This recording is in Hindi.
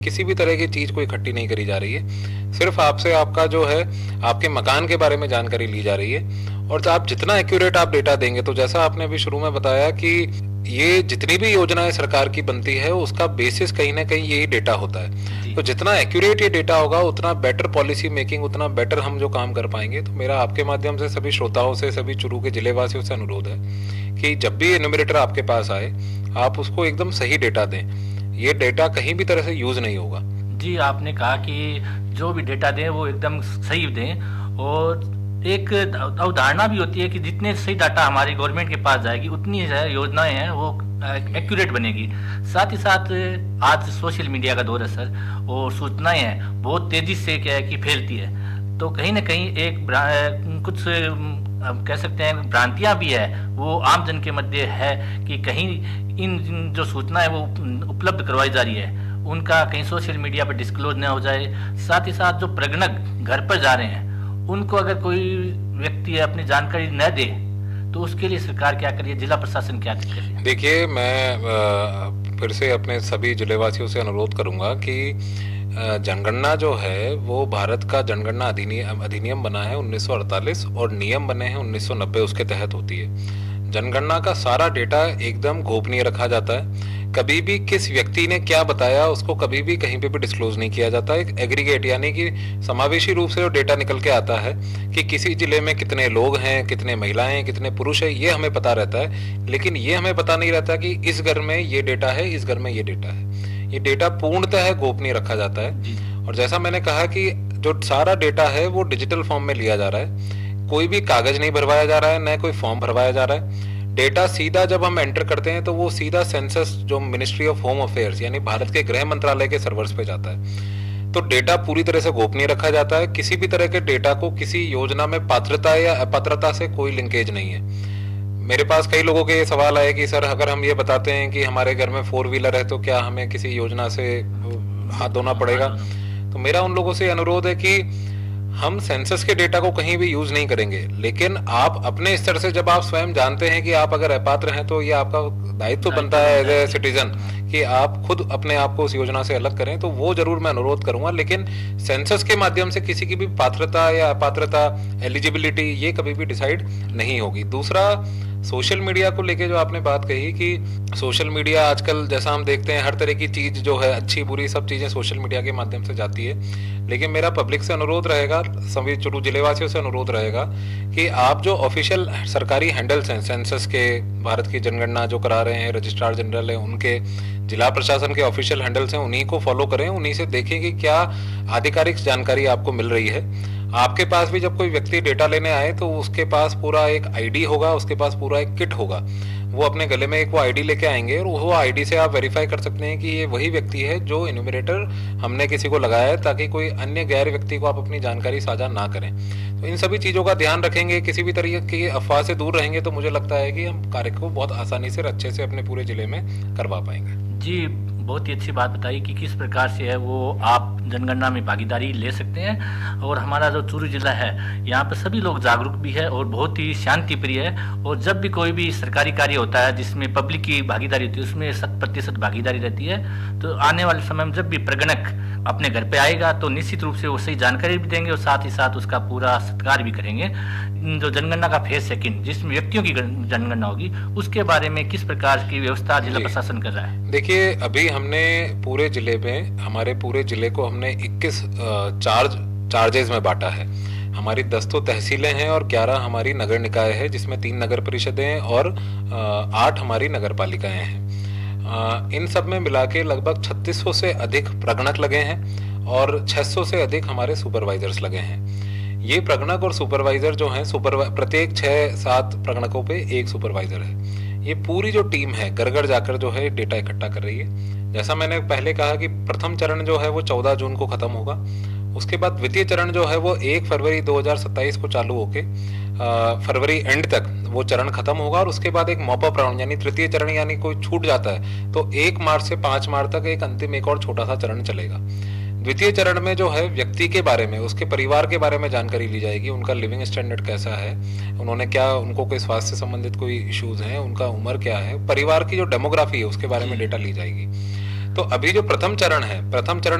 किसी भी तरह की चीज को इकट्ठी नहीं करी जा रही है। सिर्फ आपसे आपका जो है आपके मकान के बारे में जानकारी ली जा रही है। और आप जितना एक्यूरेट आप डेटा देंगे, तो जैसा आपने अभी शुरू में बताया कि ये जितनी भी योजनाएं सरकार की बनती है उसका बेसिस कहीं ना कहीं यही डेटा होता है। तो जितना एक्यूरेट ये डेटा होगा उतना बेटर पॉलिसी मेकिंग, उतना बेटर हम जो काम कर पाएंगे। तो मेरा आपके माध्यम से सभी श्रोताओं से, सभी चुरू के जिले वासियों से अनुरोध है कि जब भी एन्यूमरेटर आपके पास आए आप उसको एकदम सही डेटा दें। ये डेटा कहीं भी तरह से यूज नहीं होगा। जी, आपने कहा कि जो भी डेटा दें वो एकदम सही दें, और एक अवधारणा भी होती है कि जितने सही डाटा हमारी गवर्नमेंट के पास जाएगी उतनी योजनाएं हैं वो एक्यूरेट बनेगी। साथ ही साथ आज सोशल मीडिया का दौर है सर, और सूचनाएं हैं बहुत तेजी से क्या है कि फैलती है। तो कहीं ना कहीं एक कुछ हम कह सकते हैं भ्रांतियां भी है वो आम जन के मध्य है कि कहीं इन जो सूचनाएं वो उपलब्ध करवाई जा रही है उनका कहीं सोशल मीडिया पर डिस्क्लोज न हो जाए। साथ ही साथ जो प्रगणक घर पर जा रहे हैं उनको अगर कोई व्यक्ति अपनी जानकारी न दे तो उसके लिए सरकार क्या करिए, जिला प्रशासन क्या करिए? देखिए, मैं फिर से अपने सभी जिलेवासियों से अनुरोध करूंगा कि जनगणना जो है वो भारत का जनगणना अधिनियम बना है 1948 और नियम बने हैं 1990, उसके तहत होती है। जनगणना का सारा डेटा एकदम गोपनीय रखा जाता है। कभी भी किस व्यक्ति ने क्या बताया उसको कभी भी कहीं पे भी डिस्क्लोज नहीं किया जाता। एक एग्रीगेट यानी कि समावेशी रूप से जो डेटा निकल के आता है कि किसी जिले में कितने लोग हैं, कितने महिलाएं हैं, कितने पुरुष हैं, ये हमें पता रहता है। लेकिन ये हमें पता नहीं रहता कि इस घर में ये डेटा है, इस घर में ये डेटा है। ये डेटा पूर्णतः गोपनीय रखा जाता है। और जैसा मैंने कहा कि जो सारा डेटा है वो डिजिटल फॉर्म में लिया जा रहा है। कोई भी कागज नहीं भरवाया जा रहा है, न कोई फॉर्म भरवाया जा रहा है। डेटा सीधा जब हम एंटर करते हैं तो वो सीधा सेंसस जो मिनिस्ट्री ऑफ होम अफेयर्स यानी भारत के गृह मंत्रालय के सर्वर्स पे जाता है। तो डेटा पूरी तरह से गोपनीय रखा जाता है। किसी भी तरह के डेटा को किसी योजना में पात्रता या अपात्रता से कोई लिंकेज नहीं है। मेरे पास कई लोगों के ये सवाल आए कि सर अगर हम ये बताते हैं कि हमारे घर में 4 व्हीलर है तो क्या हमें किसी योजना से हाथ धोना पड़ेगा? तो मेरा उन लोगों से अनुरोध है कि हम सेंसस के डेटा को कहीं भी यूज नहीं करेंगे, लेकिन आप अपने स्तर से जब आप स्वयं जानते हैं कि आप अगर अपात्र हैं तो ये आपका दायित्व तो बनता है एज ए सिटीजन कि आप खुद अपने आप को उस योजना से अलग करें। तो वो जरूर मैं अनुरोध करूंगा, लेकिन सेंसस के माध्यम से किसी की भी पात्रता या अपात्रता, एलिजिबिलिटी, ये कभी भी डिसाइड नहीं होगी। दूसरा, सोशल मीडिया को लेके जो आपने बात कही कि सोशल मीडिया आजकल जैसा हम देखते हैं हर तरह की चीज जो है अच्छी बुरी सब चीजें सोशल मीडिया के माध्यम से जाती है। लेकिन मेरा पब्लिक से अनुरोध रहेगा, सभी चुरू जिलेवासियों से अनुरोध रहेगा कि आप जो ऑफिशियल सरकारी हैंडल्स हैं सेंसस के, भारत की जनगणना जो करा रहे हैं रजिस्ट्रार जनरल है उनके, जिला प्रशासन के ऑफिशियल हैंडल्स हैं, उन्हीं को फॉलो करें, उन्हीं से देखें कि क्या आधिकारिक जानकारी आपको मिल रही है। आपके पास भी जब कोई व्यक्ति डेटा लेने आए तो उसके पास पूरा एक आईडी होगा, उसके पास पूरा एक किट होगा। वो अपने गले में एक वो आईडी लेके आएंगे और वो आईडी से आप वेरीफाई कर सकते हैं कि ये वही व्यक्ति है जो इन्यूमरेटर हमने किसी को लगाया है, ताकि कोई अन्य गैर व्यक्ति को आप अपनी जानकारी साझा ना करें। तो इन सभी चीज़ों का ध्यान रखेंगे, किसी भी तरीके की अफवाह से दूर रहेंगे, तो मुझे लगता है कि हम कार्य को बहुत आसानी से अच्छे से अपने पूरे जिले में करवा पाएंगे। जी, बहुत ही अच्छी बात बताई कि किस प्रकार से है वो आप जनगणना में भागीदारी ले सकते हैं। और हमारा जो चूरू जिला है यहाँ पर सभी लोग जागरूक भी है और बहुत ही शांति प्रिय है। और जब भी कोई भी सरकारी कार्य होता है जिसमें पब्लिक की भागीदारी होती है उसमें 100% भागीदारी रहती है। तो आने वाले समय में जब भी प्रगणक अपने घर पे आएगा तो निश्चित रूप से वो सही जानकारी भी देंगे और साथ ही साथ उसका पूरा सत्कार भी करेंगे। जो जनगणना का फेज सेकंड जिसमें व्यक्तियों की जनगणना होगी उसके बारे में किस प्रकार की व्यवस्था जिला प्रशासन कर रहा है? देखिए, अभी हमने पूरे जिले में, हमारे पूरे जिले को हमने 21 चार्जेस में बांटा है। हमारी 10 तो तहसीलें हैं और 11 हमारी नगर निकाय है, जिसमें 3 नगर परिषदें हैं और 8 हमारी नगर पालिकाएं हैं। इन सब में मिला के लगभग 3600 से अधिक प्रगणक लगे हैं और 600 से अधिक हमारे सुपरवाइजर्स लगे हैं। ये प्रगणक और सुपरवाइजर जो हैं, प्रत्येक 6-7 प्रगणकों पे एक सुपरवाइजर है। ये पूरी जो टीम है घर घर जाकर जो है डेटा इकट्ठा कर रही है। जैसा मैंने पहले कहा कि प्रथम चरण जो है वो 14 जून को खत्म होगा। उसके बाद द्वितीय चरण जो है वो 1 फरवरी 2027 को चालू होके फरवरी एंड तक वो चरण खत्म होगा। और उसके बाद एक मॉप अप राउंड यानी तृतीय चरण, यानी कोई छूट जाता है तो 1 मार्च से 5 मार्च तक एक अंतिम एक और छोटा सा चरण चलेगा। द्वितीय चरण में जो है व्यक्ति के बारे में, उसके परिवार के बारे में जानकारी ली जाएगी। उनका लिविंग स्टैंडर्ड कैसा है, उन्होंने क्या, उनको कोई स्वास्थ्य से संबंधित कोई इश्यूज हैं, उनका उम्र क्या है, परिवार की जो डेमोग्राफी है उसके बारे में डेटा ली जाएगी। तो अभी जो प्रथम चरण है, प्रथम चरण